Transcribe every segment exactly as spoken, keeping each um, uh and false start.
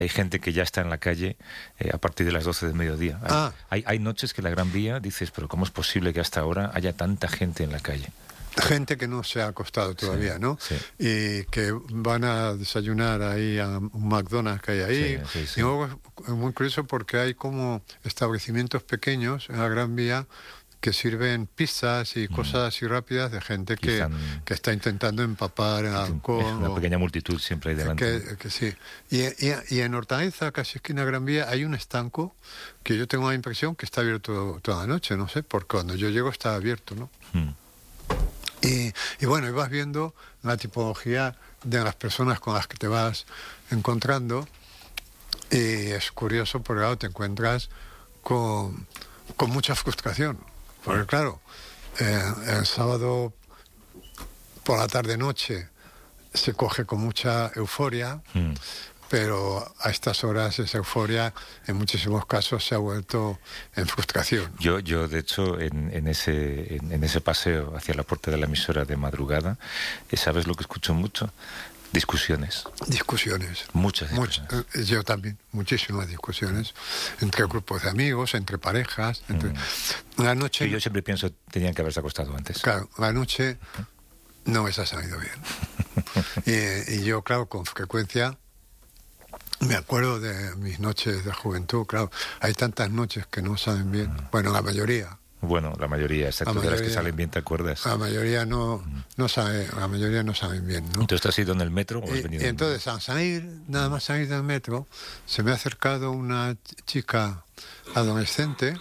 Hay gente que ya está en la calle eh, a partir de las doce del mediodía. Hay, Ah. hay, hay noches que la Gran Vía dices, pero ¿cómo es posible que hasta ahora haya tanta gente en la calle? Gente que no se ha acostado todavía, Sí, ¿no? sí. Y que van a desayunar ahí a un McDonald's que hay ahí. Sí, sí, sí. Y luego es muy curioso porque hay como establecimientos pequeños en la Gran Vía que sirven pizzas y Mm. cosas así rápidas de gente que, Quizá- que está intentando empapar alcohol. Una o- pequeña multitud siempre ahí delante. que, que sí. Y, y, y en Hortaleza, casi esquina Gran Vía, hay un estanco que yo tengo la impresión que está abierto toda la noche, no sé, porque cuando yo llego está abierto, ¿no? Mm. Y, y bueno, y vas viendo la tipología de las personas con las que te vas encontrando y es curioso porque claro, te encuentras con, con mucha frustración. Porque claro, eh, el sábado por la tarde-noche se coge con mucha euforia, Mm. pero a estas horas esa euforia en muchísimos casos se ha vuelto en frustración. Yo, yo de hecho, en, en, ese, en, en ese paseo hacia la puerta de la emisora de madrugada, eh, ¿sabes lo que escucho mucho? Discusiones. Discusiones. Muchas Much- discusiones. eh, yo también, muchísimas discusiones entre grupos de amigos, entre parejas, entre... Mm. La noche, Sí, yo siempre pienso, tenían que haberse acostado antes. claro, la noche no me ha salido bien. y, y yo, claro, con frecuencia me acuerdo de mis noches de juventud, claro, hay tantas noches que no salen bien, bueno, la mayoría, Bueno, la mayoría, excepto La de las que mayoría. salen bien, ¿te acuerdas? la mayoría no, no sabe, la mayoría no saben bien, ¿no? ¿Entonces te has ido en el metro o has Y, venido y en- entonces, al salir, nada más salir del metro, se me ha acercado una ch- chica adolescente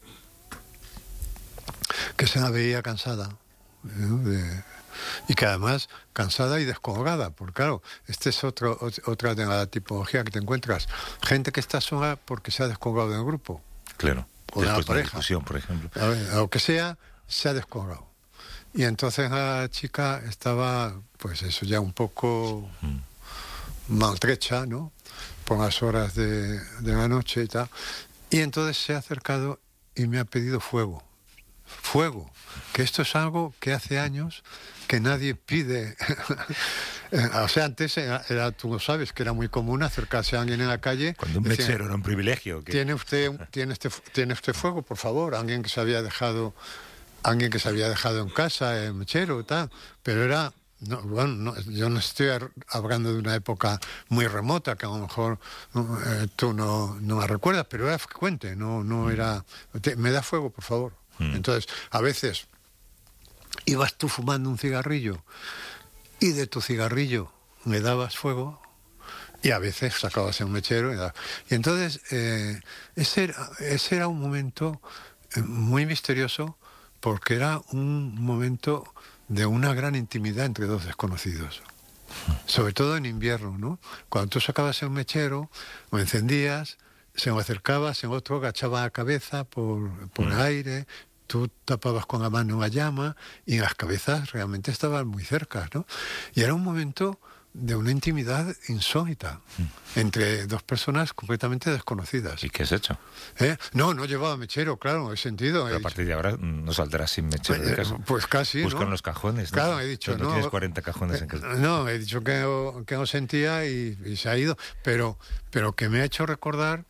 que se la veía cansada, ¿no? De- y que además cansada y descolgada, porque claro, este es otro, ot- otra de la tipología que te encuentras, gente que está sola porque se ha descolgado del grupo, Claro. o de la Después de una pareja. discusión, por ejemplo. a ver, a lo que sea, se ha descolgado. Y entonces la chica estaba, pues eso, ya un poco Mm. maltrecha, ¿no? Por las horas de, de la noche y tal. Y entonces se ha acercado y me ha pedido fuego. Fuego. Que esto es algo que hace años que nadie pide. O sea, antes era, era- tú lo sabes, que era muy común acercarse a alguien en la calle. Cuando un decir, mechero era un privilegio. que- ¿Tiene usted, tiene, este, ¿Tiene usted fuego, por favor? Alguien que se había dejado, alguien que se había dejado en casa, el mechero y tal. Pero era, no, bueno, no, yo no estoy ar- hablando de una época muy remota, que a lo mejor no, eh, tú no, no la recuerdas, pero era frecuente, no, no era, te- me da fuego, por favor. Mm. Entonces, a veces ibas tú fumando un cigarrillo y de tu cigarrillo me dabas fuego. Y a veces sacabas un mechero. Y, da- y entonces, eh, ese, era, ese era un momento eh, muy misterioso porque era un momento de una gran intimidad entre dos desconocidos. Sobre todo en invierno, ¿no? Cuando tú sacabas un mechero, lo encendías, se lo acercabas, el otro agachaba la cabeza por, por el aire, tú tapabas con la mano la llama y las cabezas realmente estaban muy cerca, ¿no? Y era un momento de una intimidad insólita entre dos personas completamente desconocidas. ¿Y qué has hecho? ¿Eh? No, no llevaba mechero, claro, he sentido. Pero he a dicho, partir de ahora mm, no saldrás sin mechero de eh, casa. pues casi, Busca ¿no? en los cajones. ¿no? Claro, he dicho, Pero no, no, tienes cuarenta cajones en casa. No, he dicho que lo, que lo sentía y, y se ha ido, pero, pero que me ha hecho recordar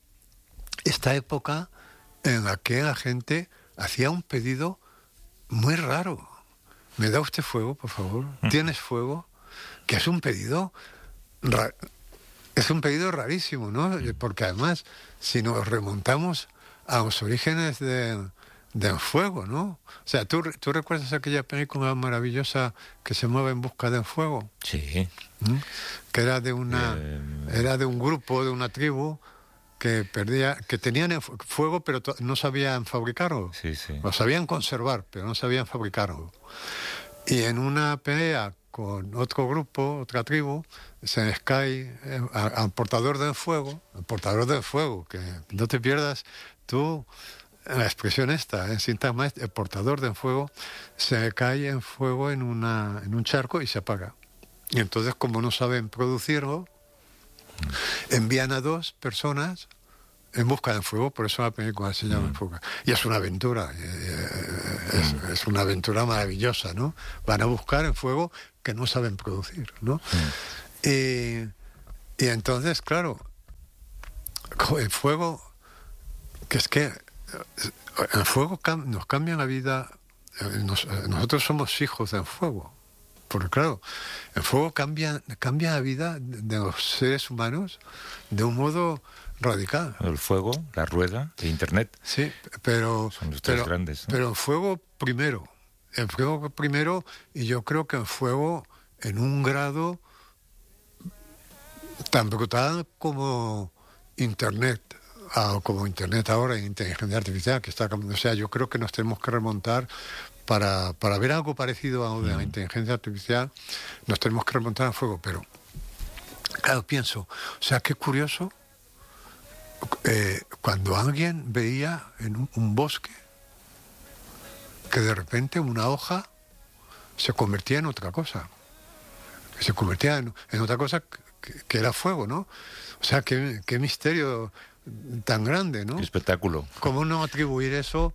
esta época en la que la gente hacía un pedido muy raro. ¿Me da usted fuego, por favor? ¿Tienes fuego? Que es un pedido ra- es un pedido rarísimo, ¿no? Porque además, si nos remontamos a los orígenes de, del fuego, ¿no? O sea, ¿tú, ¿tú recuerdas aquella película maravillosa que se mueve en busca del fuego? Sí. ¿Mm? Que era de una Eh, era de un grupo, de una tribu que perdía, que tenían el fu- fuego pero to- no sabían fabricarlo. Sí, sí. Lo sabían conservar, pero no sabían fabricarlo. Y en una pelea con otro grupo, otra tribu, se les cae eh, a- al portador del fuego, el portador del fuego, que no te pierdas tú la expresión esta, ¿eh? Sintagma, el portador del fuego, se le cae en fuego en, una, en un charco y se apaga. Y entonces, como no saben producirlo, envían a dos personas en busca del fuego, por eso la película se llama Fuga. Y es una aventura, eh, es, es una aventura maravillosa, ¿no? Van a buscar el fuego que no saben producir, ¿no? Y, y entonces, claro, el fuego, que es que el fuego cam, nos cambia la vida. Nos, nosotros somos hijos del fuego. Porque claro, el fuego cambia, cambia la vida de los seres humanos de un modo radical. El fuego, la rueda, el internet. Sí, pero... Son los tres pero, grandes, ¿no? Pero el fuego primero. El fuego primero, y yo creo que el fuego en un grado tan brutal como internet, ah, como internet ahora, inteligencia artificial, que está cambiando. O sea, yo creo que nos tenemos que remontar para, para ver algo parecido a lo de la inteligencia artificial, nos tenemos que remontar al fuego. Pero, claro, pienso, o sea, qué curioso, eh, cuando alguien veía en un, un bosque que de repente una hoja se convertía en otra cosa, que se convertía en, en otra cosa que, que era fuego, ¿no? O sea, qué, qué misterio tan grande, ¿no? Qué espectáculo. ¿Cómo no atribuir eso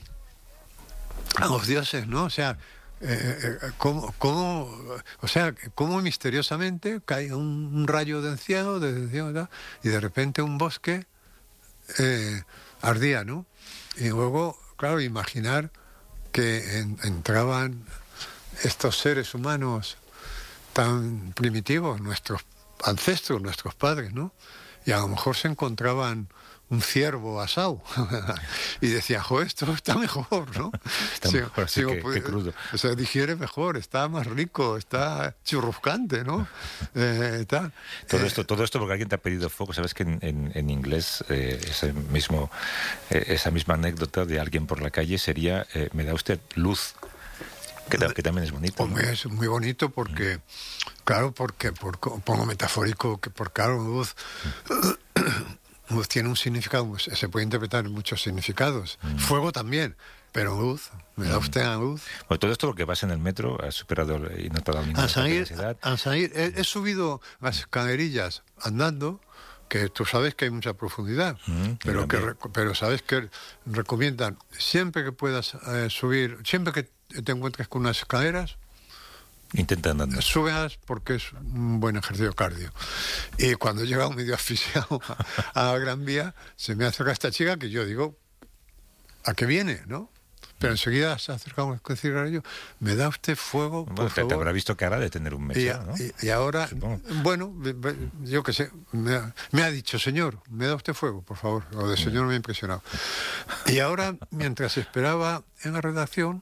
a los dioses, ¿no? O sea, eh, eh, ¿cómo, cómo, o sea, cómo misteriosamente cae un, un rayo del cielo, del cielo, ¿verdad? Y de repente un bosque eh, ardía, ¿no? Y luego, claro, imaginar que en, entraban estos seres humanos tan primitivos, nuestros ancestros, nuestros padres, ¿no? Y a lo mejor se encontraban un ciervo asado y decía, jo, esto está mejor, ¿no? Está sí, mejor, así sí, que, pues, que crudo. O sea, digiere mejor, está más rico, está churruscante, ¿no? Eh, está, Todo eh, esto, todo esto porque alguien te ha pedido fuego. Sabes que en, en, en inglés eh, ese mismo, eh, esa misma anécdota de alguien por la calle sería, eh, me da usted luz, que, ta- que también es bonito, ¿no? Hombre, es muy bonito porque, claro, porque, por, pongo metafórico, que por claro, luz, luz tiene un significado, se puede interpretar en muchos significados. Mm. Fuego también, pero luz, me da usted la luz. Bueno, todo esto porque vas en el metro, has superado y no te ha dado ninguna Al salir, ansiedad. al salir he, he subido las escalerillas andando, que tú sabes que hay mucha profundidad, Mm, pero, yo que, también. re- pero sabes que recomiendan, siempre que puedas eh, subir, siempre que te encuentres con unas escaleras, Intenta andando. súbelas porque es un buen ejercicio cardio. Y cuando he llegado medio asfixiado a, a la Gran Vía, se me acerca esta chica que yo digo, ¿a qué viene, no? Pero enseguida se acerca con el cigarrillo, ¿me da usted fuego, por Bueno, te, te favor? habrá visto cara de tener un Y, mechero, ¿no? y- y ahora, Supongo. bueno, ve- ve- yo qué sé, me ha, me ha dicho, señor, ¿me da usted fuego, por favor? Lo de señor me ha impresionado. Y ahora, mientras esperaba en la redacción,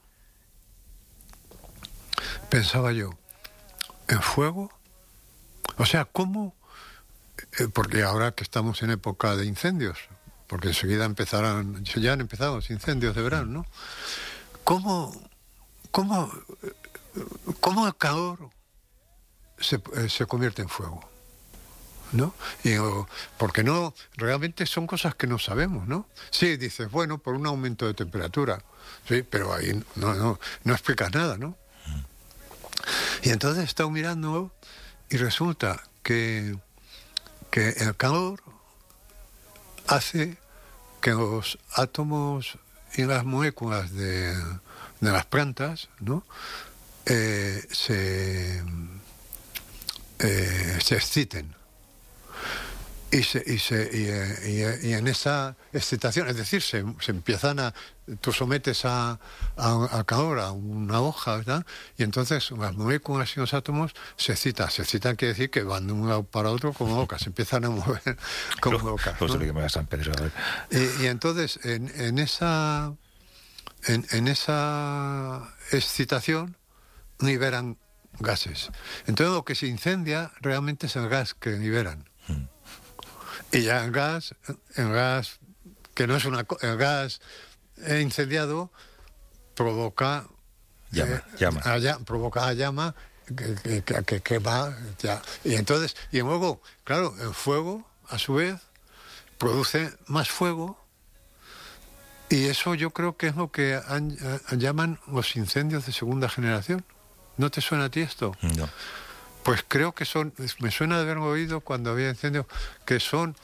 pensaba yo, ¿en fuego? O sea, ¿cómo? Eh, porque ahora que estamos en época de incendios, porque enseguida empezarán, ya han empezado los incendios de verano, ¿no? ¿Cómo, cómo, cómo el calor se, eh, se convierte en fuego? ¿No? Y, o, porque no, realmente son cosas que no sabemos, ¿no? Sí, dices, bueno, por un aumento de temperatura, sí, pero ahí no, no, no explicas nada, ¿no? Y entonces he estado mirando y resulta que, que el calor hace que los átomos y las moléculas de, de las plantas, ¿no? eh, se, eh, se exciten. Y, se, y, se, y, eh, y, y en esa excitación, es decir, se, se empiezan a... Tú sometes a, a, a calor a una hoja, ¿verdad? Y entonces las moléculas y los átomos se excitan. Se excitan quiere decir que van de un lado para otro como locas, se empiezan a mover como locas, Pues ¿no? que me va a San Pedro. A ver. Y, y entonces, en, en esa en, en esa excitación liberan gases. Entonces lo que se incendia realmente es el gas que liberan. Mm. Y ya el gas, el gas que no es una co- el gas eh, incendiado provoca Llama, eh, llama. a lla- provoca a llama que, que, que, que quema ya. Y entonces, y luego, claro, el fuego a su vez produce más fuego. Y eso yo creo que es lo que han- eh, llaman los incendios de segunda generación. ¿No te suena a ti esto? No. Pues creo que son, me suena de haberlo oído cuando había incendios, que son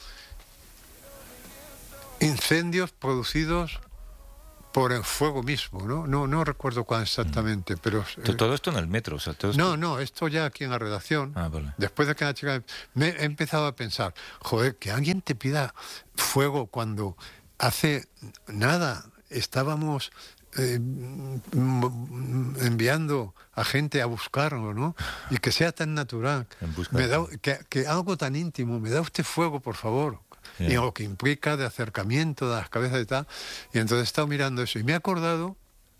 incendios producidos por el fuego mismo, ¿no? No, no recuerdo cuál exactamente, pero... eh, To- Todo esto en el metro, o sea, todo esto... no, no, esto ya aquí en la redacción, Ah, vale. después de que la chica... Me he empezado a pensar, joder, que alguien te pida fuego cuando hace nada estábamos eh, enviando a gente a buscarlo, ¿no? Y que sea tan natural, me da, que, que algo tan íntimo, me da usted fuego, por favor. Yeah. Y lo que implica de acercamiento de las cabezas y tal. Y entonces he estado mirando eso y me he acordado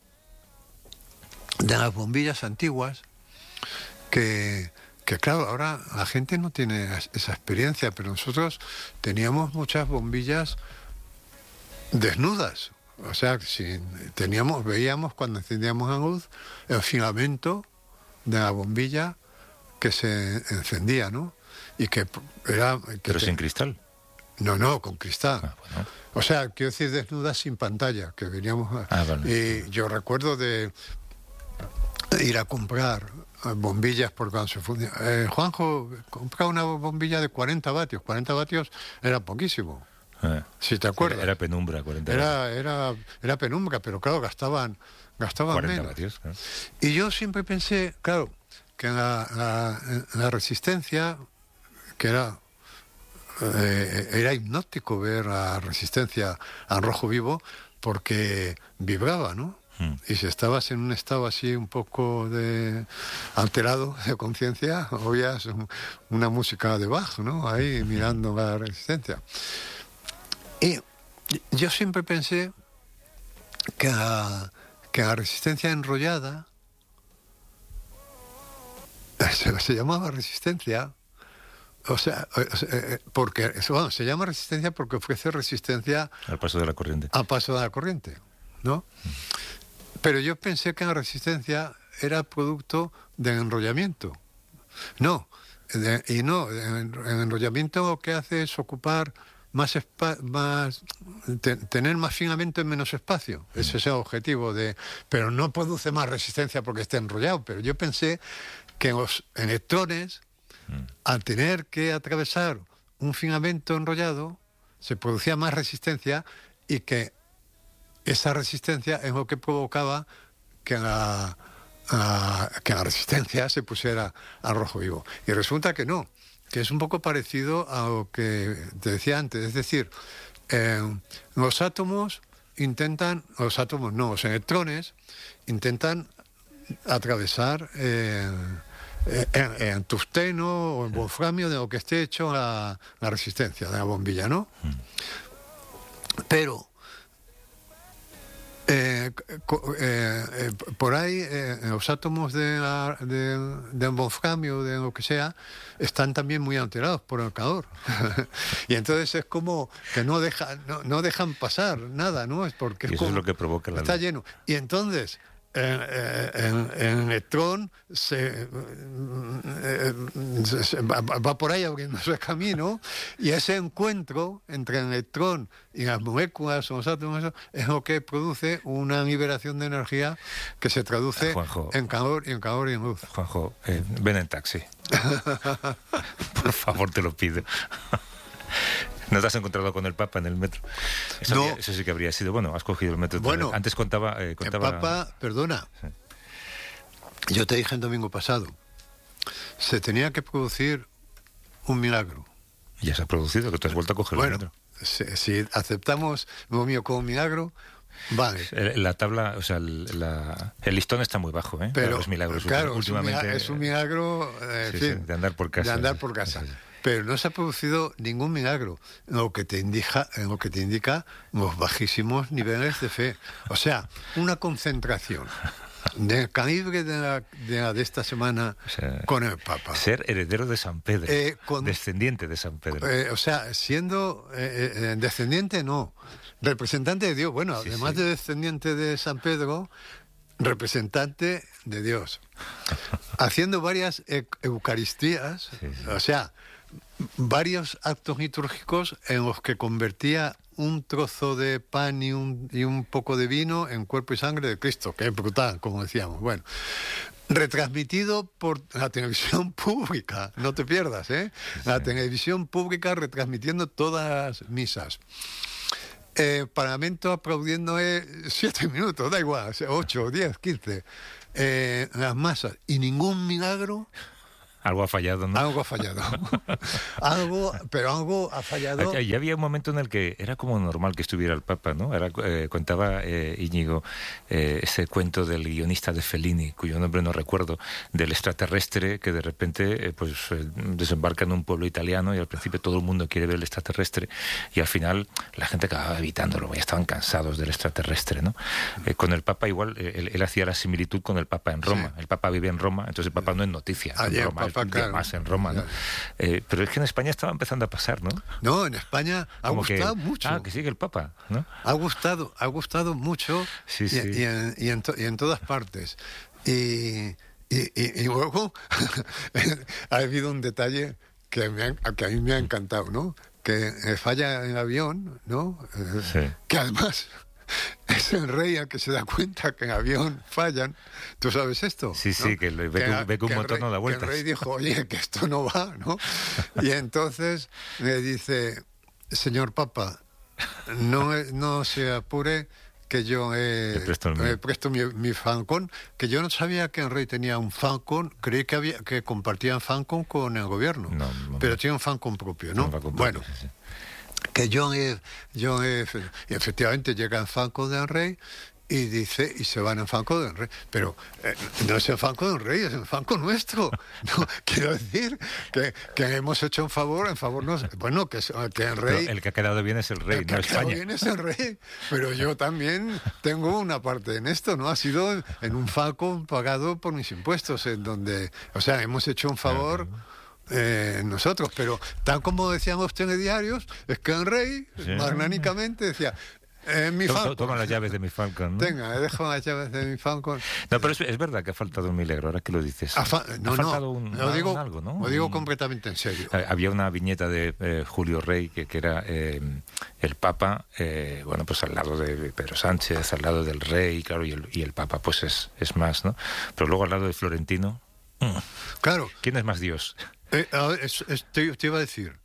de las bombillas antiguas que, que claro, ahora la gente no tiene esa experiencia, pero nosotros teníamos muchas bombillas desnudas. O sea, si teníamos, veíamos cuando encendíamos la luz el filamento de la bombilla que se encendía, ¿no? Y que era... Que pero te... sin cristal. No, no, con cristal. Ah, bueno. O sea, quiero decir desnudas sin pantalla, que veníamos... A... Ah, vale. Y yo recuerdo de ir a comprar bombillas por cuando se fundía. Eh, Juanjo, compraba una bombilla de cuarenta vatios. cuarenta vatios era poquísimo. Eh. Si te acuerdas. Era penumbra, cuarenta era, era, era penumbra, pero claro, gastaban, gastaban cuarenta menos. vatios, claro. Y yo siempre pensé, claro, que en la, la, en la resistencia, que era... Eh, era hipnótico ver la resistencia al rojo vivo porque vibraba, ¿no? Mm. Y si estabas en un estado así un poco de alterado de conciencia, oías una música de Bach, ¿no? Ahí mirando la resistencia. Y yo siempre pensé que la, que la resistencia enrollada se, se llamaba resistencia. O sea, porque bueno, se llama resistencia porque ofrece resistencia al paso de la corriente. Al paso de la corriente, ¿no? Mm. Pero yo pensé que la resistencia era producto del enrollamiento. No, de, y no, el, el enrollamiento lo que hace es ocupar más, espa, más te, tener más filamento en menos espacio. Mm. Ese es el objetivo de, pero no produce más resistencia porque esté enrollado. Pero yo pensé que los electrones, al tener que atravesar un filamento enrollado, se producía más resistencia y que esa resistencia es lo que provocaba que la, a, que la resistencia se pusiera al rojo vivo. Y resulta que no, que es un poco parecido a lo que te decía antes. Es decir, eh, los átomos intentan, los átomos no, los electrones intentan atravesar... Eh, En, en tungsteno o en wolframio, de lo que esté hecho la, la resistencia de la bombilla, ¿no? Mm. Pero eh, eh, eh, por ahí eh, los átomos de, la, de, de wolframio, de lo que sea, están también muy alterados por el calor. Y entonces es como que no, deja, no, no dejan pasar nada, ¿no? Es porque y es eso como, es lo que provoca la está luz. lleno. Y entonces En, en, en electrón se, se va, va por ahí abriéndose el camino, y ese encuentro entre el electrón y las moléculas o los átomos es lo que produce una liberación de energía que se traduce Juanjo, en calor y en calor y en luz. Juanjo, eh, ven en taxi. Por favor, te lo pido. ¿No te has encontrado con el Papa en el metro? Eso, no. habría, eso sí que habría sido... Bueno, has cogido el metro. Bueno, antes contaba... Eh, contaba... El Papa, perdona, sí. Yo te dije el domingo pasado, se tenía que producir un milagro. Ya se ha producido, que te has vuelto a coger bueno, el metro. Si, si aceptamos lo mío como un milagro, vale. La tabla, o sea, la, el listón está muy bajo, ¿eh? Pero, los milagros claro, últimamente... es un milagro, eh, sí, en fin, sí, de andar por casa. De andar por casa. Sí, sí. Pero no se ha producido ningún milagro, lo que te indica, en lo que te indica los bajísimos niveles de fe. O sea, una concentración del calibre de, la, de, la de esta semana, o sea, con el Papa. Ser heredero de San Pedro, eh, con, descendiente de San Pedro. Eh, o sea, siendo eh, eh, descendiente, no, representante de Dios. Bueno, sí, además sí. de descendiente de San Pedro, representante de Dios. Haciendo varias e- eucaristías, sí, sí. o sea, varios actos litúrgicos en los que convertía un trozo de pan y un, y un poco de vino en cuerpo y sangre de Cristo, que es brutal, como decíamos. Bueno, retransmitido por la televisión pública, no te pierdas, ¿eh? La televisión pública retransmitiendo todas las misas. Eh, Parlamento aplaudiendo eh, siete minutos, da igual, ocho, diez, quince, eh, las masas, y ningún milagro Algo ha fallado, ¿no? Algo ha fallado. algo, pero algo ha fallado. Ya había un momento en el que era como normal que estuviera el Papa, ¿no? Era, eh, contaba eh, Íñigo eh, ese cuento del guionista de Fellini, cuyo nombre no recuerdo, del extraterrestre que de repente eh, pues eh, desembarca en un pueblo italiano y al principio todo el mundo quiere ver el extraterrestre y al final la gente acababa evitándolo, ya estaban cansados del extraterrestre, ¿no? Eh, con el Papa igual, eh, él, él hacía la similitud con el Papa en Roma. Sí. El Papa vive en Roma, entonces el Papa no es noticia. Allí en Roma, Papa, claro. Más en Roma, ¿no? Eh, pero es que en España estaba empezando a pasar, ¿no? No, en España ha Como gustado que, mucho. Ah, que sigue el Papa, ¿no? Ha gustado, ha gustado mucho sí, y, sí. y, en, y, en to, y en todas partes. Y, y, y, y luego ha habido un detalle que, me ha, que a mí me ha encantado, ¿no? Que eh, falla en avión, ¿no? Eh, sí. Que además es el rey el que se da cuenta que en avión fallan. ¿Tú sabes esto? Sí, ¿no? sí, que ve que, que, ve que un motor no da vueltas. Que el rey dijo, oye, que esto no va, ¿no? Y entonces le dice, señor Papa, no, no se apure, que yo he, presto, he presto mi, mi Falcon, que yo no sabía que el rey tenía un Falcon, creí que había que compartían Falcon con el gobierno, no, no, pero tiene un Falcon propio, ¿no? Falcon bueno, propio, sí, sí. Que yo he, yo he, y efectivamente llega en Falcon del rey y dice, y se van en Falcon del rey, pero eh, no es el Falcon del rey, es el Falcon nuestro. No, quiero decir que, que hemos hecho un favor, en favor no, bueno, que, que el rey... Pero el que ha quedado bien es el rey, el no que España. ha quedado bien es el rey, pero yo también tengo una parte en esto, ¿no? Ha sido en un Falcon pagado por mis impuestos, en donde, o sea, hemos hecho un favor... Eh, nosotros, pero tal como decían los telediarios, es que el rey, sí. magnánicamente, decía... Eh, mi Falcon. Toma las llaves de mi Falcon, ¿no? Tenga, dejo las llaves de mi Falcon. No, pero es, es verdad que ha faltado un milagro, ahora que lo dices. Ha, fa no, ha faltado no, un, lo digo, un algo, ¿no? Lo digo completamente en serio. Había una viñeta de eh, Julio Rey, que, que era eh, el Papa, eh, bueno, pues al lado de Pedro Sánchez, al lado del rey, claro, y el, y el Papa pues es, es más, ¿no? Pero luego al lado de Florentino... Mm, claro. ¿Quién es más Dios? Eh, es, es, te, te iba a decir,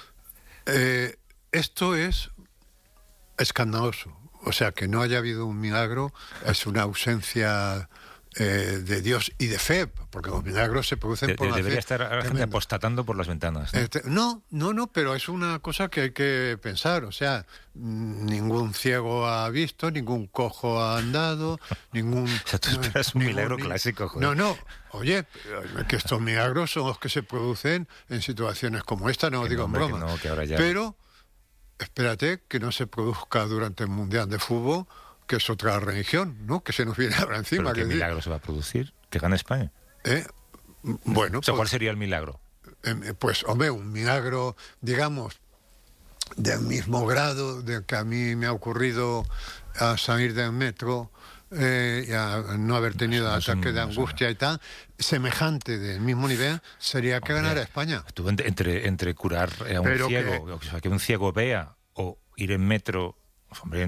eh, esto es escandaloso. O sea, que no haya habido un milagro es una ausencia eh, de Dios y de fe, porque los milagros se producen de, por de, la debería fe. estar la gente apostatando por las ventanas, ¿no? Este, no, no, no, pero es una cosa que hay que pensar. O sea, ningún ciego ha visto, ningún cojo ha andado, ningún... O sea, tú esperas un ningún, milagro ni, clásico, joder. No, no, oye, que estos milagros son los que se producen en situaciones como esta, no lo digo no, en broma. Que no, que ahora ya... Pero... espérate que no se produzca durante el Mundial de Fútbol, que es otra religión, ¿no? Que se nos viene ahora encima. ¿Pero qué que milagro decir. se va a producir? ¿Que gane España? ¿Eh? Bueno, o sea, pues, ¿cuál sería el milagro? Eh, pues, hombre, un milagro, digamos, del mismo grado de que a mí me ha ocurrido a salir del metro eh, y a no haber tenido no, no ataque un, de angustia no y tal, semejante del mismo nivel, sería que ganara España. Tú entre, entre curar a un Pero ciego, que, o sea, que un ciego vea, o ir en metro, hombre,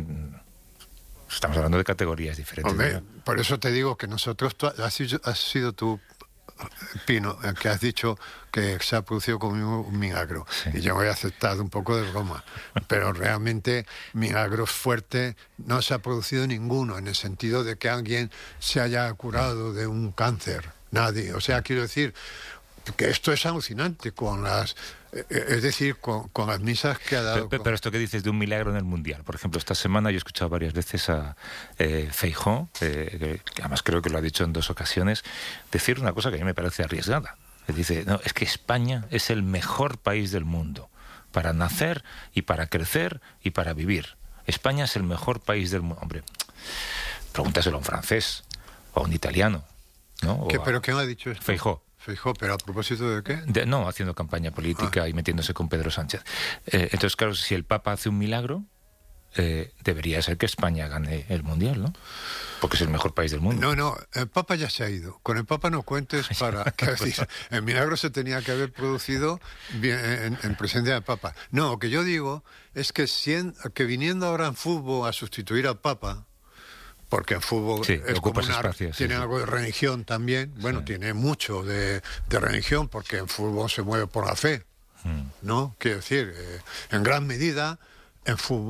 estamos hablando de categorías diferentes. Hombre, ¿no? Por eso te digo que nosotros, tú, has, sido, has sido tú, Pino, el que has dicho que se ha producido conmigo un milagro. Sí. Y yo voy a aceptar un poco de broma. Pero realmente milagros fuertes no se ha producido ninguno, en el sentido de que alguien se haya curado de un cáncer. Nadie. O sea, quiero decir que esto es alucinante con las... Es decir, con, con las misas que ha dado... Pero, pero esto que dices de un milagro en el Mundial. Por ejemplo, esta semana yo he escuchado varias veces a eh, Feijóo, eh, que además creo que lo ha dicho en dos ocasiones, decir una cosa que a mí me parece arriesgada. Dice, no, es que España es el mejor país del mundo para nacer y para crecer y para vivir. España es el mejor país del mundo. Hombre, pregúntaselo a un francés o a un italiano, ¿no? ¿Qué, ¿Pero quién ha dicho esto? Feijóo. Feijóo, ¿pero a propósito de qué? De, no, haciendo campaña política ah. y metiéndose con Pedro Sánchez. Eh, entonces, claro, si el Papa hace un milagro, eh, debería ser que España gane el Mundial, ¿no? Porque es el mejor país del mundo. No, no, el Papa ya se ha ido. Con el Papa no cuentes para... que decir, el milagro se tenía que haber producido bien, en, en presencia del Papa. No, lo que yo digo es que, si en, que viniendo ahora en fútbol a sustituir al Papa... porque en fútbol sí, es como una, espacio, tiene sí, algo de religión también, bueno, sí. tiene mucho de, de religión, porque en fútbol se mueve por la fe, mm. ¿no? Quiero decir, eh, en gran medida, en fútbol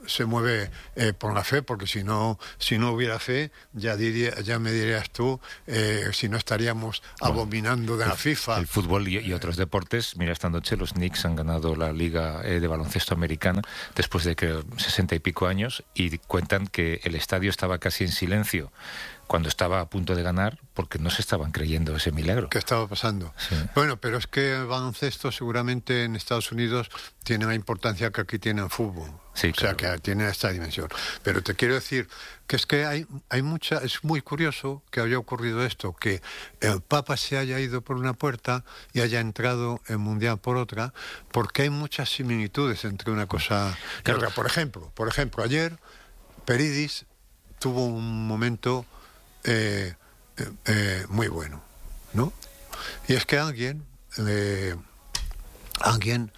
se mueve eh, por la fe, porque si no, si no hubiera fe, ya diría, ya me dirías tú, eh, si no estaríamos bueno, abominando de el, la FIFA. El fútbol y, y otros deportes. Mira, esta noche los Knicks han ganado la Liga eh, de Baloncesto Americana después de que sesenta y pico años, y cuentan que el estadio estaba casi en silencio cuando estaba a punto de ganar, porque no se estaban creyendo ese milagro. ¿Qué estaba pasando? Sí. Bueno, pero es que el baloncesto seguramente en Estados Unidos tiene la importancia que aquí tiene el fútbol. Sí, o sea, claro. que tiene esta dimensión. Pero te quiero decir que es que hay, hay mucha... Es muy curioso que haya ocurrido esto, que el Papa se haya ido por una puerta y haya entrado el Mundial por otra, porque hay muchas similitudes entre una cosa y claro. otra. Por ejemplo, por ejemplo, ayer Peridis tuvo un momento... Eh, eh, eh, muy bueno, ¿no? Y es que alguien eh, alguien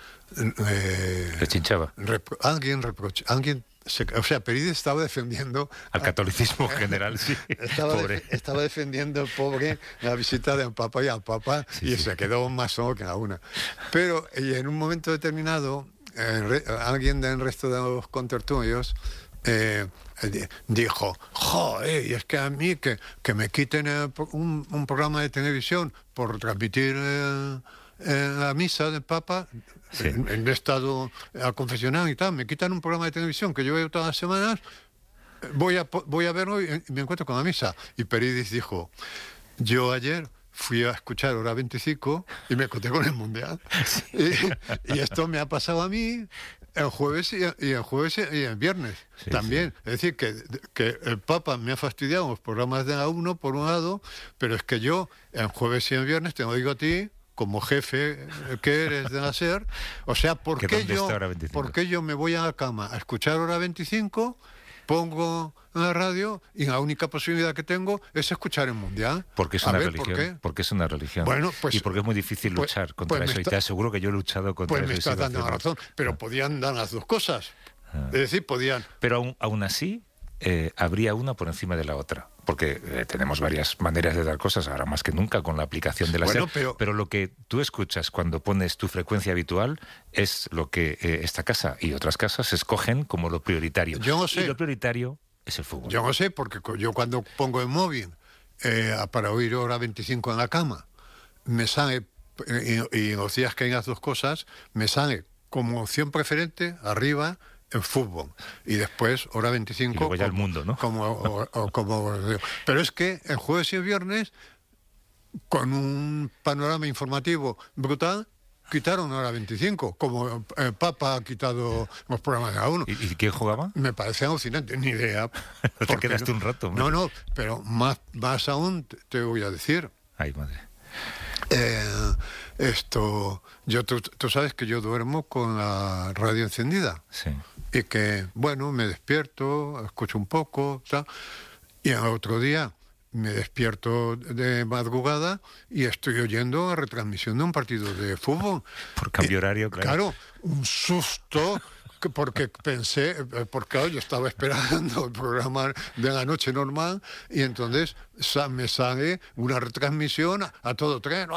eh, le chinchaba repro, alguien reproche alguien se, o sea, Peridis estaba defendiendo al catolicismo a, general, sí. Estaba, pobre. De, estaba defendiendo el pobre la visita del Papa y al Papa, sí, y sí. se quedó más solo que a una. Pero y en un momento determinado eh, re, alguien del resto de los contertulios Eh, dijo, joder, y es que a mí que, que me quiten eh, un, un programa de televisión por transmitir eh, eh, la misa del Papa, sí. en, en estado a confesional y tal, me quitan un programa de televisión que yo veo todas las semanas, voy a, voy a verlo y, y me encuentro con la misa. Y Peridis dijo, yo ayer fui a escuchar Hora veinticinco y me encontré con el Mundial. Sí. Y, y esto me ha pasado a mí el jueves y, y el jueves y el viernes sí, también. Sí. Es decir, que, que el Papa me ha fastidiado los programas de la uno por un lado, pero es que yo el jueves y el viernes te lo digo a ti, como jefe que eres de la SER, o sea, ¿por qué yo, ¿por qué yo me voy a la cama a escuchar Hora veinticinco, pongo en la radio y la única posibilidad que tengo es escuchar el Mundial? Porque es a una ver, religión. ¿por qué? Porque es una religión. Bueno, pues, y porque es muy difícil luchar pues, contra pues eso. Está, y te aseguro que yo he luchado contra pues eso. Pues me estás dando la razón. Pero ah. podían dar las dos cosas. Ah. Es decir, podían... Pero aún, aún así, eh, habría una por encima de la otra. Porque eh, tenemos varias maneras de dar cosas, ahora más que nunca, con la aplicación de la bueno, SER. Pero... pero lo que tú escuchas cuando pones tu frecuencia habitual es lo que eh, esta casa y otras casas escogen como lo prioritario. Yo no sé. Y lo prioritario es el fútbol. Yo no sé, porque yo cuando pongo el móvil eh, para oír Hora veinticinco en la cama, me sale, y, y los días que hay las dos cosas, me sale como opción preferente, arriba, en fútbol. Y después, Hora veinticinco... Y luego ya como, el mundo, ¿no? Como, o, o, como, pero es que el jueves y el viernes, con un panorama informativo brutal, quitaron Hora veinticinco, como el Papa ha quitado los programas de la uno. ¿Y, ¿Y quién jugaba? Me parece alucinante, ni idea. Te quedaste no, un rato. No, no, pero más, más aún te, te voy a decir. Ay, madre. Eh, esto, yo tú, tú sabes que yo duermo con la radio encendida. Sí. Y que, bueno, me despierto, escucho un poco, tal, y al otro día me despierto de madrugada y estoy oyendo la retransmisión de un partido de fútbol. Por cambio eh, horario, claro. Claro, un susto, porque pensé, porque yo estaba esperando el programa de la noche normal y entonces me sale una retransmisión a, a todo tren.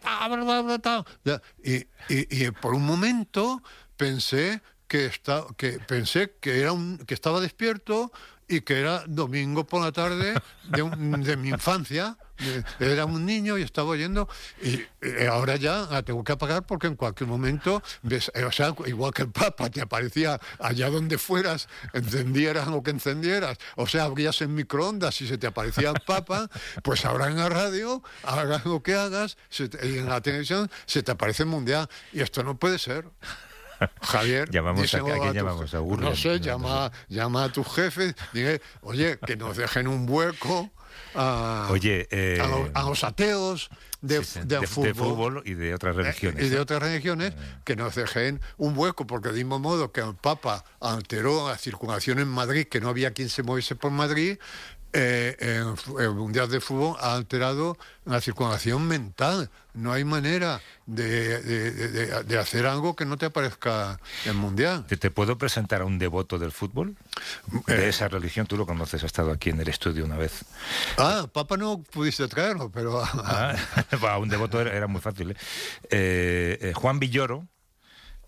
Y, y, y por un momento pensé que, está, que, pensé que, era un, que estaba despierto y que era domingo por la tarde de, un, de mi infancia. Era un niño y estaba oyendo, y, y ahora ya la tengo que apagar porque en cualquier momento, ves, o sea, igual que el Papa te aparecía allá donde fueras, encendieras lo que encendieras, o sea, abrías el microondas y se te aparecía el Papa, pues ahora en la radio, hagas lo que hagas, se te, y en la televisión se te aparece el Mundial, y esto no puede ser. Javier, llamamos a, ¿a quién a tu, llamamos? ¿A Gurria? No sé, llama, llama a tus jefes, dile, oye, que nos dejen un hueco a, oye, eh, a, los, a los ateos de, sí, sí, de, de, fútbol, de fútbol y de otras religiones. Y de ¿eh? otras religiones, eh. que nos dejen un hueco, porque del mismo modo que el Papa alteró la circulación en Madrid, que no había quien se moviese por Madrid, Eh, el, el Mundial de Fútbol ha alterado la circulación mental. No hay manera de, de, de, de hacer algo que no te aparezca el Mundial. ¿Te, te puedo presentar a un devoto del fútbol? De eh, esa religión, tú lo conoces, ha estado aquí en el estudio una vez. Ah, Papa no pudiste traerlo, pero... Ah, un devoto era, era muy fácil. ¿eh? Eh, eh, Juan Villoro,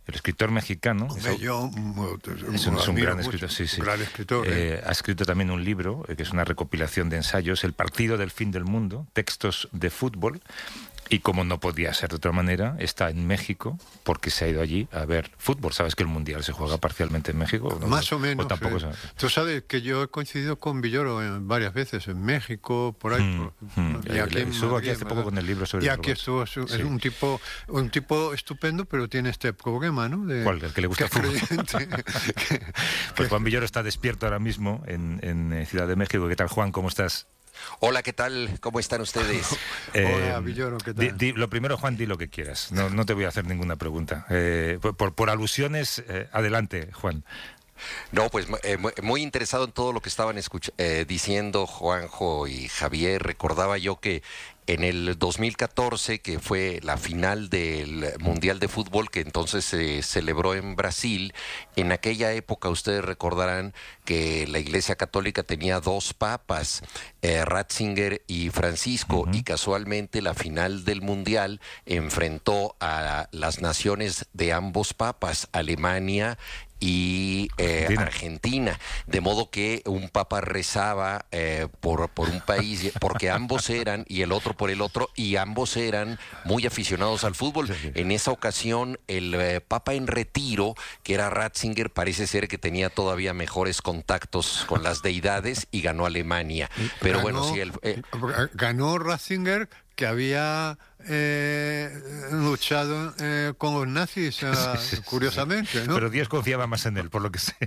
el escritor mexicano. Hombre, es, yo, es un, es un gran escritor, mucho, sí, sí. Un gran escritor eh, eh. Ha escrito también un libro, eh, que es una recopilación de ensayos, El partido del fin del mundo, textos de fútbol. Y como no podía ser de otra manera, está en México porque se ha ido allí a ver fútbol. ¿Sabes que el Mundial se juega parcialmente en México? ¿No? Más o menos. ¿O tampoco eh. sabe? Tú sabes que yo he coincidido con Villoro en varias veces, en México, por ahí. Mm, por, mm. Y aquí, en estuvo Madrid, aquí hace poco con el libro sobre Y el aquí robot. estuvo, es, Sí. es un tipo un tipo estupendo, pero tiene este problema, ¿no? De, ¿Cuál? ¿El que le gusta el fútbol? creyente, que, Pues Juan Villoro está despierto ahora mismo en, en eh, Ciudad de México. ¿Qué tal, Juan? ¿Cómo estás? Hola, ¿qué tal? ¿Cómo están ustedes? Hola, Eh, Villoro, ¿qué di- tal? di- lo primero, Juan, di lo que quieras. No, no te voy a hacer ninguna pregunta. Eh, por, por, por alusiones, eh, adelante, Juan. No, pues eh, muy- muy interesado en todo lo que estaban escuch- eh, diciendo Juanjo y Javier. Recordaba yo que en el dos mil catorce, que fue la final del Mundial de Fútbol, que entonces se celebró en Brasil, en aquella época ustedes recordarán que la Iglesia Católica tenía dos papas, eh, Ratzinger y Francisco, Uh-huh. y casualmente la final del Mundial enfrentó a las naciones de ambos papas, Alemania y eh, Argentina. Argentina, de modo que un papa rezaba eh, por, por un país, porque ambos eran, y el otro por el otro, y ambos eran muy aficionados al fútbol. En esa ocasión, el eh, papa en retiro, que era Ratzinger, parece ser que tenía todavía mejores contactos con las deidades y ganó Alemania. Pero ganó, bueno, sí, el, eh, ganó Ratzinger, que había eh, luchado eh, con los nazis, eh, Sí, sí, curiosamente, sí. ¿no? Pero Dios confiaba más en él, por lo que sé.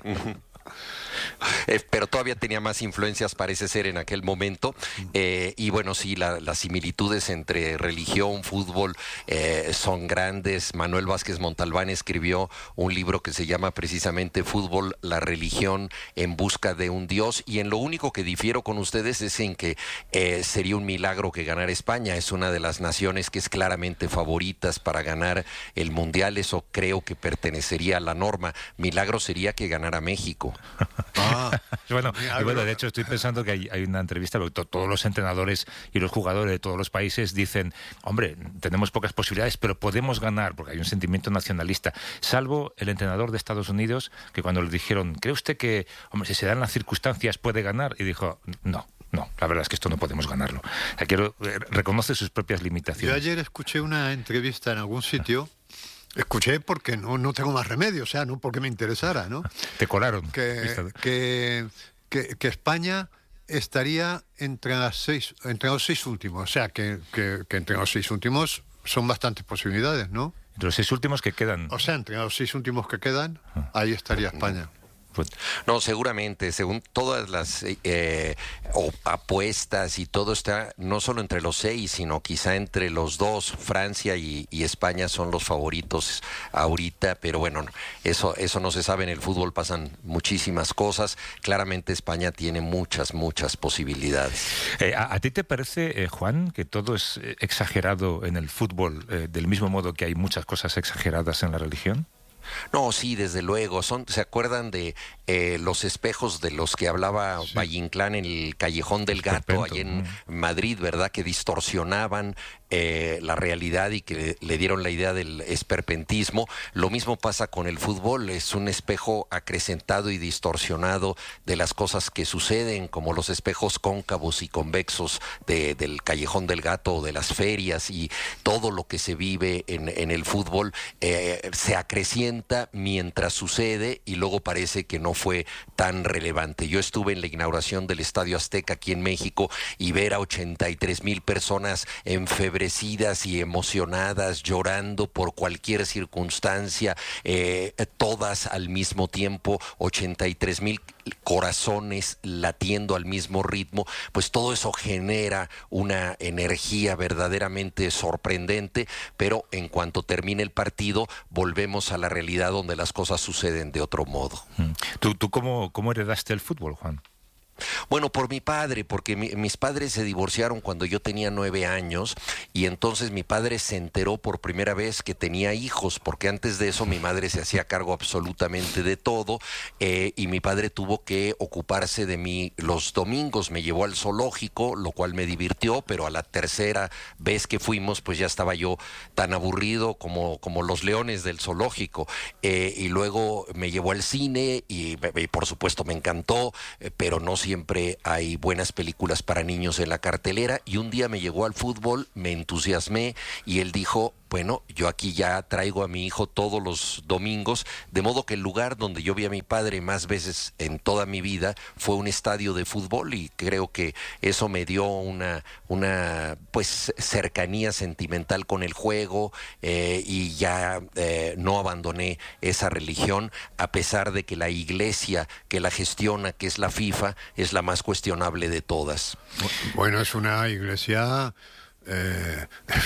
Eh, pero todavía tenía más influencias, parece ser, en aquel momento. Eh, y bueno, sí, la- las similitudes entre religión, fútbol eh, son grandes. Manuel Vázquez Montalbán escribió un libro que se llama precisamente Fútbol, la religión en busca de un Dios. Y en lo único que difiero con ustedes es en que eh, sería un milagro que ganara España. Es una de las naciones que es claramente favoritas para ganar el Mundial. Eso creo que pertenecería a la norma. Milagro sería que ganara México. Ah, Bueno, mira, y bueno, pero- de hecho estoy pensando que hay, hay una entrevista, porque to- todos los entrenadores y los jugadores de todos los países dicen, hombre, tenemos pocas posibilidades, pero podemos ganar, porque hay un sentimiento nacionalista, salvo el entrenador de Estados Unidos, que cuando le dijeron, ¿cree usted que, hombre, si se dan las circunstancias puede ganar? Y dijo, no. No, la verdad es que esto no podemos ganarlo. O sea, quiero, eh, reconoce sus propias Yo limitaciones. ayer escuché una entrevista en algún sitio, escuché porque no, no tengo más remedio, o sea, no porque me interesara, ¿no? Te colaron. Que, ¿Viste? que, que, que España estaría entre, las seis, entre los seis últimos, o sea, que, que, que entre los seis últimos son bastantes posibilidades, ¿no? Entre los seis últimos que quedan. O sea, entre los seis últimos que quedan, ahí estaría España. Pues, No, seguramente, según todas las eh, o apuestas y todo está, no solo entre los seis, sino quizá entre los dos, Francia y, y España son los favoritos ahorita, pero bueno, eso, eso no se sabe, en el fútbol pasan muchísimas cosas, claramente España tiene muchas, muchas posibilidades. Eh, ¿a, a ti te parece, eh, Juan, que todo es eh, exagerado en el fútbol, eh, del mismo modo que hay muchas cosas exageradas en la religión? No, sí, desde luego. Son, ¿se acuerdan de eh, los espejos de los que hablaba Sí. Valle Inclán en el Callejón del Gato, Esperpento, allí en mm. Madrid, verdad? Que distorsionaban eh, la realidad y que le, le dieron la idea del esperpentismo. Lo mismo pasa con el fútbol. Es un espejo acrecentado y distorsionado de las cosas que suceden, como los espejos cóncavos y convexos de, del Callejón del Gato o de las ferias, y todo lo que se vive en, en el fútbol eh, se acrecienta mientras sucede y luego parece que no fue tan relevante. Yo estuve en la inauguración del Estadio Azteca aquí en México y ver a ochenta y tres mil personas enfebrecidas y emocionadas, llorando por cualquier circunstancia, eh, todas al mismo tiempo, ochenta y tres mil corazones latiendo al mismo ritmo, pues todo eso genera una energía verdaderamente sorprendente, pero en cuanto termine el partido volvemos a la realidad donde las cosas suceden de otro modo. Mm. ¿Tú, tú cómo, cómo heredaste el fútbol, Juan? Bueno, por mi padre, porque mi, mis padres se divorciaron cuando yo tenía nueve años y entonces mi padre se enteró por primera vez que tenía hijos, porque antes de eso mi madre se hacía cargo absolutamente de todo eh, y mi padre tuvo que ocuparse de mí los domingos. Me llevó al zoológico, lo cual me divirtió, pero a la tercera vez que fuimos pues ya estaba yo tan aburrido como, como los leones del zoológico eh, y luego me llevó al cine y, y por supuesto me encantó, eh, pero no siempre hay buenas películas para niños en la cartelera y un día me llegó al fútbol, me entusiasmé y él dijo, bueno, yo aquí ya traigo a mi hijo todos los domingos, de modo que el lugar donde yo vi a mi padre más veces en toda mi vida fue un estadio de fútbol y creo que eso me dio una, una pues cercanía sentimental con el juego eh, y ya eh, no abandoné esa religión a pesar de que la iglesia que la gestiona, que es la FIFA, es la más cuestionable de todas. Bueno, es una iglesia... Eh,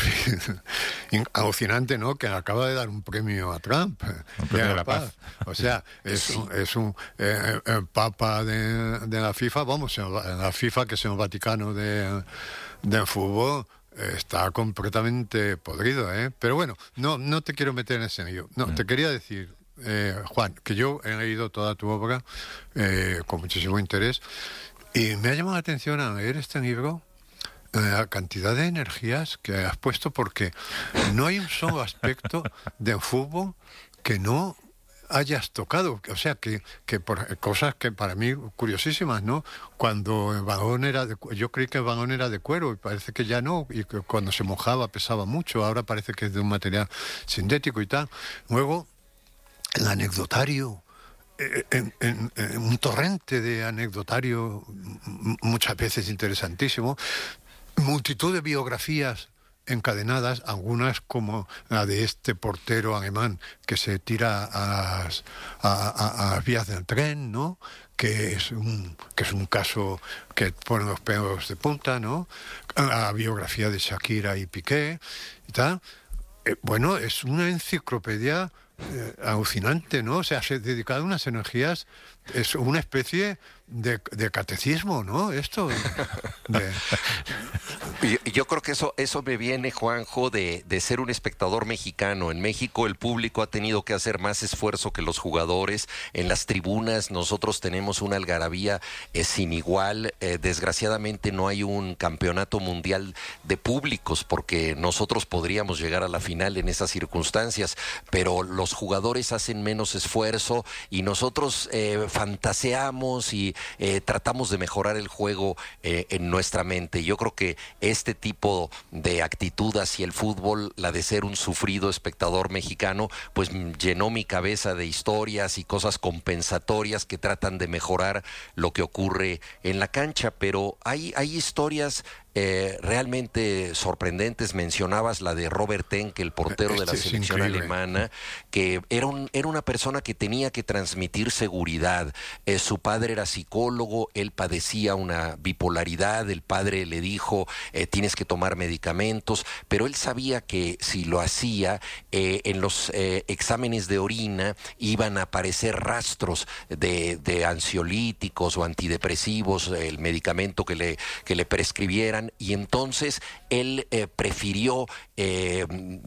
alucinante, ¿no? Que acaba de dar un premio a Trump, un premio de la paz. paz. O sea, es sí. un, es un eh, el Papa de, de la FIFA, vamos, la FIFA, que es el Vaticano de, de fútbol, está completamente podrido, ¿eh? Pero bueno, no, no te quiero meter en ese lío. No, mm. te quería decir, eh, Juan, que yo he leído toda tu obra eh, con muchísimo interés y me ha llamado la atención al leer este libro la cantidad de energías que has puesto, porque no hay un solo aspecto del fútbol que no hayas tocado, o sea, que, que por cosas que para mí curiosísimas, ¿no? Cuando el balón era de, yo creí que el balón era de cuero y parece que ya no, y que cuando se mojaba pesaba mucho, ahora parece que es de un material sintético y tal. Luego, el anecdotario, En, en, en un torrente de anecdotario muchas veces interesantísimo, multitud de biografías encadenadas, algunas como la de este portero alemán que se tira a las, a, a, a las vías del tren, ¿no? Que es un que es un caso que pone los pelos de punta, ¿no? La biografía de Shakira y Piqué y tal. Eh, bueno, es una enciclopedia Eh, alucinante, ¿no? O sea, se ha dedicado unas energías, es una especie de, de catecismo, ¿no? Esto de... Yo, yo creo que eso eso me viene, Juanjo, de, de ser un espectador mexicano. En México el público ha tenido que hacer más esfuerzo que los jugadores. En las tribunas nosotros tenemos una algarabía eh, sin igual. Eh, desgraciadamente no hay un campeonato mundial de públicos porque nosotros podríamos llegar a la final en esas circunstancias, pero los jugadores hacen menos esfuerzo y nosotros eh, fantaseamos y eh, tratamos de mejorar el juego eh, en nuestra mente. Yo creo que este tipo de actitud hacia el fútbol, la de ser un sufrido espectador mexicano, pues llenó mi cabeza de historias y cosas compensatorias que tratan de mejorar lo que ocurre en la cancha, pero hay, hay historias Eh, realmente sorprendentes. Mencionabas la de Robert Enke, el portero este de la selección alemana, que era, un, era una persona que tenía que transmitir seguridad. Eh, su padre era psicólogo, él padecía una bipolaridad, el padre le dijo, eh, tienes que tomar medicamentos, pero él sabía que si lo hacía, eh, en los eh, exámenes de orina iban a aparecer rastros de, de ansiolíticos o antidepresivos, el medicamento que le, que le prescribieran, y entonces él eh, prefirió eh,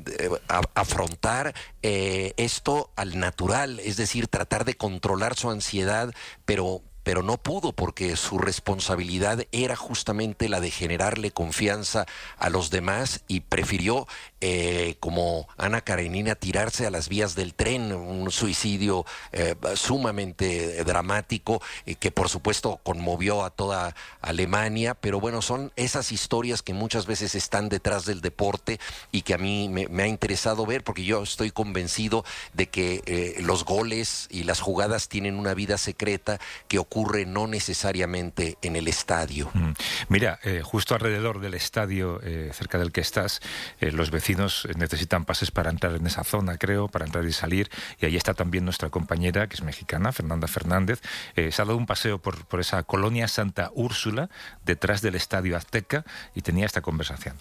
a, afrontar eh, esto al natural, es decir, tratar de controlar su ansiedad, pero pero no pudo porque su responsabilidad era justamente la de generarle confianza a los demás y prefirió, eh, como Ana Karenina, tirarse a las vías del tren, un suicidio eh, sumamente dramático eh, que por supuesto conmovió a toda Alemania, pero bueno, son esas historias que muchas veces están detrás del deporte y que a mí me, me ha interesado ver, porque yo estoy convencido de que eh, los goles y las jugadas tienen una vida secreta que ocurre no necesariamente en el estadio. Mm. Mira, eh, justo alrededor del estadio, eh, cerca del que estás, eh, los vecinos necesitan pases para entrar en esa zona, creo, para entrar y salir, y ahí está también nuestra compañera, que es mexicana, Fernanda Fernández. Eh, se ha dado un paseo por, por esa colonia Santa Úrsula, detrás del Estadio Azteca, y tenía esta conversación.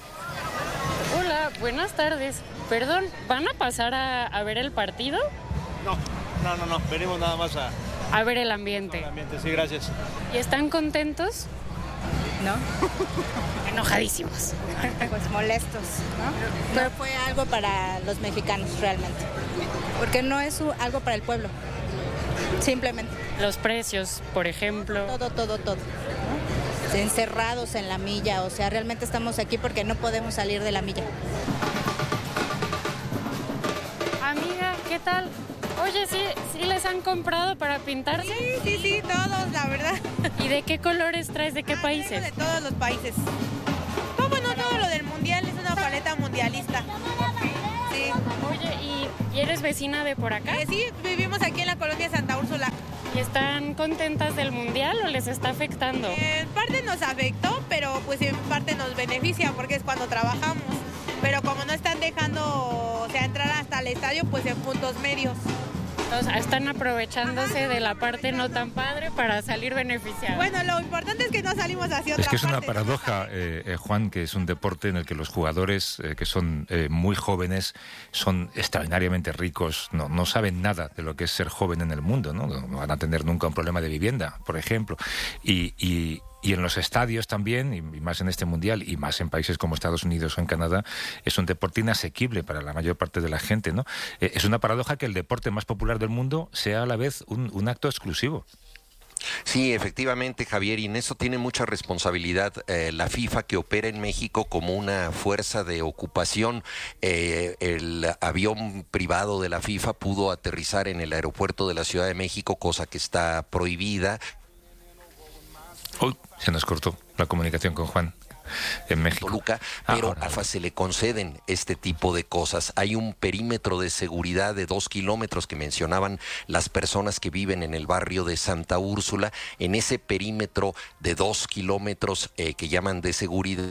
Hola, buenas tardes. Perdón, ¿van a pasar a, a ver el partido? No, no, no, no, venimos nada más a... a ver el ambiente. El ambiente, sí, gracias. ¿Y están contentos? ¿No? Enojadísimos. Pues molestos, ¿no? No fue algo para los mexicanos realmente, porque no es algo para el pueblo, simplemente. Los precios, por ejemplo. Todo, todo, todo. ¿no? Encerrados en la milla, o sea, realmente estamos aquí porque no podemos salir de la milla. Amiga, ¿qué tal? Oye, ¿sí, sí les han comprado para pintarse? Sí, sí, sí, todos, la verdad. ¿Y de qué colores traes? ¿De qué ah, países? De todos los países. No, bueno, todo lo del mundial es una paleta mundialista. Sí. Oye, ¿y, ¿y eres vecina de por acá? Eh, sí, vivimos aquí en la colonia Santa Úrsula. ¿Y están contentas del mundial o les está afectando? Eh, en parte nos afectó, pero pues en parte nos beneficia porque es cuando trabajamos. Pero como no están dejando, o sea, entrar hasta el estadio, pues en puntos medios. Entonces, están aprovechándose de la parte no tan padre para salir beneficiados. Bueno, lo importante es que no salimos hacia otra Es que es una parte, paradoja, eh, eh, Juan, que es un deporte en el que los jugadores eh, que son eh, muy jóvenes son extraordinariamente ricos, no, no saben nada de lo que es ser joven en el mundo, ¿no? No van a tener nunca un problema de vivienda, por ejemplo. Y, y, y en los estadios también, y más en este mundial, y más en países como Estados Unidos o en Canadá, es un deporte inasequible para la mayor parte de la gente, ¿no? Eh, es una paradoja que el deporte más popular del mundo sea a la vez un, un acto exclusivo. Sí, efectivamente, Javier, y en eso tiene mucha responsabilidad eh, la FIFA, que opera en México como una fuerza de ocupación. Eh, el avión privado de la FIFA pudo aterrizar en el aeropuerto de la Ciudad de México, cosa que está prohibida. Uy, se nos cortó la comunicación con Juan. En México. Toluca, pero Ahora. a AFA se le conceden este tipo de cosas. Hay un perímetro de seguridad de dos kilómetros que mencionaban las personas que viven en el barrio de Santa Úrsula. En ese perímetro de dos kilómetros eh, que llaman de seguridad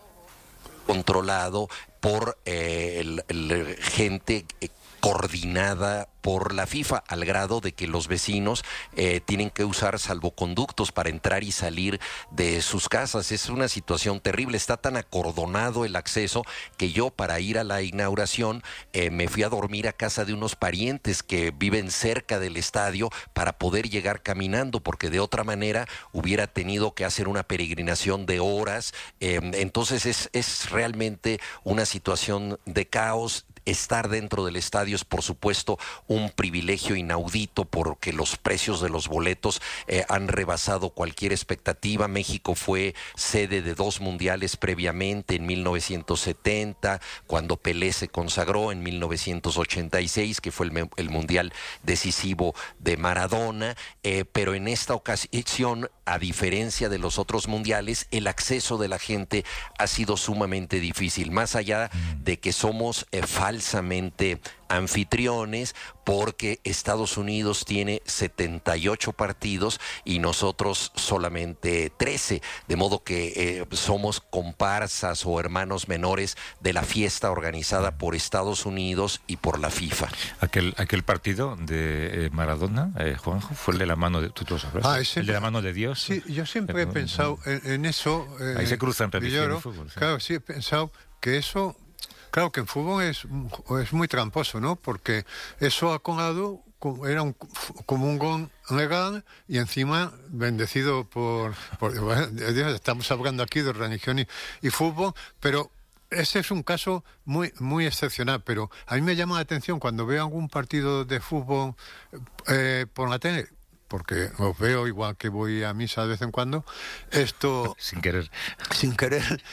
controlado por eh, el, el gente eh, coordinada por la FIFA, al grado de que los vecinos eh, tienen que usar salvoconductos para entrar y salir de sus casas. Es una situación terrible, está tan acordonado el acceso que yo, para ir a la inauguración, eh, me fui a dormir a casa de unos parientes que viven cerca del estadio para poder llegar caminando, porque de otra manera hubiera tenido que hacer una peregrinación de horas. Eh, entonces es, es realmente una situación de caos. Estar dentro del estadio es, por supuesto, un privilegio inaudito, porque los precios de los boletos eh, han rebasado cualquier expectativa. México fue sede de dos mundiales previamente, en mil novecientos setenta, cuando Pelé se consagró, en mil novecientos ochenta y seis, que fue el, el mundial decisivo de Maradona, eh, pero en esta ocasión, a diferencia de los otros mundiales, el acceso de la gente ha sido sumamente difícil, más allá de que somos eh, falsamente anfitriones, porque Estados Unidos tiene setenta y ocho partidos y nosotros solamente trece, de modo que eh, somos comparsas o hermanos menores de la fiesta organizada por Estados Unidos y por la FIFA. Aquel aquel partido de eh, Maradona, eh, Juanjo, fue el de la mano de, tú lo sabrás, ah, ese, el de la mano de Dios. Sí, yo siempre he pensado en, en eso. Eh, Ahí se cruzan religión y fútbol. Sí. Claro, sí he pensado que eso, claro, que en fútbol es, es muy tramposo, ¿no? Porque eso ha colado, era un, como un gol legal y encima bendecido por, por bueno, estamos hablando aquí de religión y, y fútbol, pero ese es un caso muy muy excepcional. Pero a mí me llama la atención cuando veo algún partido de fútbol eh, por la tele, porque los veo igual que voy a misa de vez en cuando, esto... sin querer. Sin querer,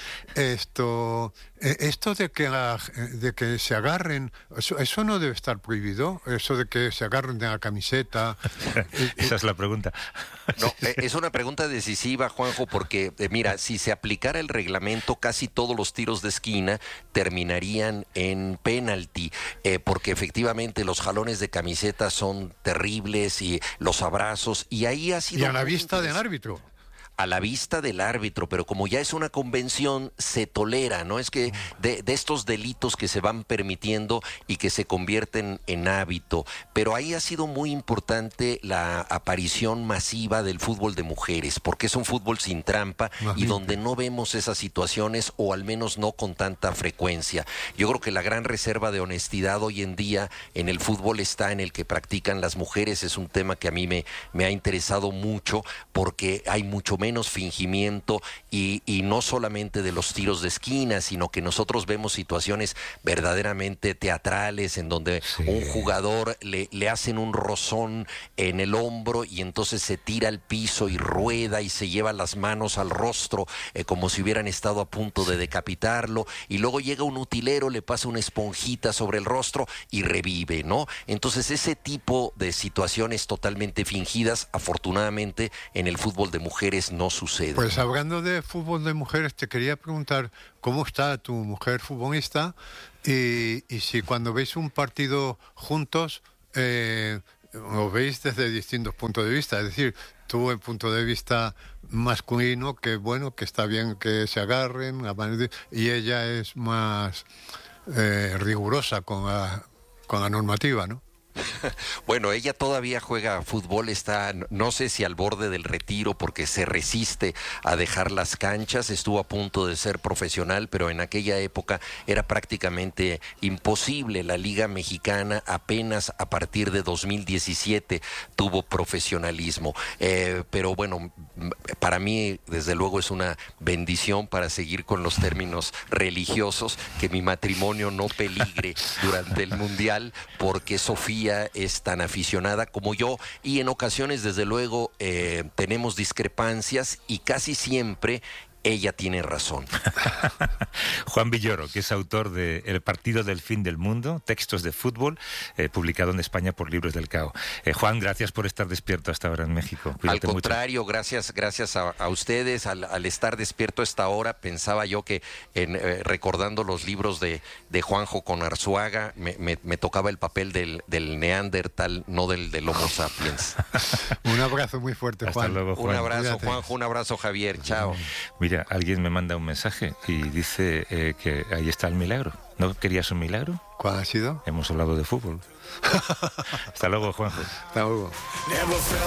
esto... Esto de que la, de que se agarren, eso, eso no debe estar prohibido, eso de que se agarren de la camiseta. Esa es la pregunta. No, es una pregunta decisiva, Juanjo, porque eh, mira, si se aplicara el reglamento, casi todos los tiros de esquina terminarían en penalti, eh, porque efectivamente los jalones de camiseta son terribles y los abrazos, y ahí ha sido... Y a la vista del árbitro. a la vista del árbitro, pero como ya es una convención, se tolera, ¿no? Es que de, de estos delitos que se van permitiendo y que se convierten en hábito. Pero ahí ha sido muy importante la aparición masiva del fútbol de mujeres, porque es un fútbol sin trampa y donde no vemos esas situaciones, o al menos no con tanta frecuencia. Yo creo que la gran reserva de honestidad hoy en día en el fútbol está en el que practican las mujeres. Es un tema que a mí me, me ha interesado mucho, porque hay mucho menos fingimiento y, y no solamente de los tiros de esquina, sino que nosotros vemos situaciones verdaderamente teatrales en donde sí. un jugador le, le hacen un rozón en el hombro y entonces se tira al piso y rueda y se lleva las manos al rostro eh, como si hubieran estado a punto de decapitarlo, y luego llega un utilero, le pasa una esponjita sobre el rostro y revive, ¿no? Entonces ese tipo de situaciones totalmente fingidas, afortunadamente en el fútbol de mujeres no sucede. Pues hablando de fútbol de mujeres, te quería preguntar cómo está tu mujer futbolista y, y si cuando veis un partido juntos eh, lo veis desde distintos puntos de vista. Es decir, tú el punto de vista masculino, que bueno, que está bien que se agarren, y ella es más eh, rigurosa con la, con la normativa, ¿no? Bueno, ella todavía juega fútbol, está no sé si al borde del retiro porque se resiste a dejar las canchas, estuvo a punto de ser profesional, pero en aquella época era prácticamente imposible. La Liga Mexicana apenas a partir de dos mil diecisiete tuvo profesionalismo, eh, pero bueno, para mí desde luego es una bendición, para seguir con los términos religiosos, que mi matrimonio no peligre durante el Mundial, porque Sofía es tan aficionada como yo, y en ocasiones desde luego eh, tenemos discrepancias y casi siempre ella tiene razón. Juan Villoro, que es autor de El partido del fin del mundo, textos de fútbol, eh, publicado en España por Libros del Cao. Eh, Juan, gracias por estar despierto hasta ahora en México. Cuídate al contrario, mucho. gracias gracias a, a ustedes. Al, al estar despierto a esta hora, pensaba yo que en, eh, recordando los libros de, de Juanjo con Arzuaga, me, me, me tocaba el papel del, del Neandertal, no del, del Homo sapiens. Un abrazo muy fuerte, Juan. Hasta luego, Juan. Un abrazo, Cuídate. Juanjo, un abrazo, Javier. Chao. Mira, alguien me manda un mensaje y dice eh, que ahí está el milagro. ¿No querías un milagro? ¿Cuál ha sido? Hemos hablado de fútbol. Hasta luego, Juanjo. Hasta luego.